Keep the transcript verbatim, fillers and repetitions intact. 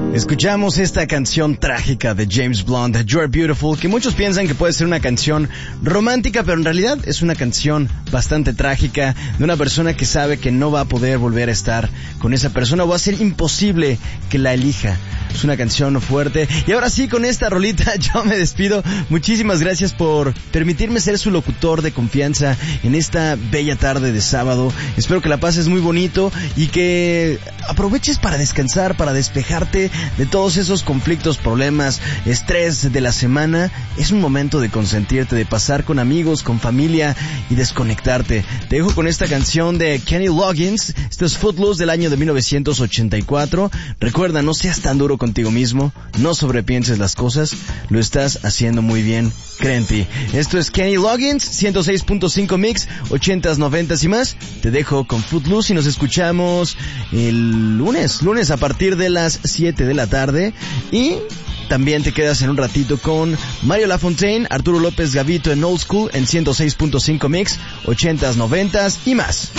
Escuchamos esta canción trágica de James Blunt, You're Beautiful, que muchos piensan que puede ser una canción romántica, pero en realidad es una canción bastante trágica de una persona que sabe que no va a poder volver a estar con esa persona o va a ser imposible que la elija. Es una canción fuerte. Y ahora sí, con esta rolita yo me despido. Muchísimas gracias por permitirme ser su locutor de confianza en esta bella tarde de sábado. Espero que la pases muy bonito y que aproveches para descansar, para despejarte de todos esos conflictos, problemas, estrés de la semana. Es un momento de consentirte, de pasar con amigos, con familia y desconectarte. Te dejo con esta canción de Kenny Loggins. Esto es Footloose del año de mil novecientos ochenta y cuatro. Recuerda, no seas tan duro contigo mismo, no sobrepienses las cosas, lo estás haciendo muy bien, cree en ti. Esto es Kenny Loggins, ciento seis punto cinco Mix, ochentas, noventas y más. Te dejo con Footloose y nos escuchamos el lunes, lunes a partir de las siete de la tarde. Y también te quedas en un ratito con Mario Lafontaine, Arturo López Gavito en Old School en ciento seis punto cinco Mix, ochentas, noventas y más.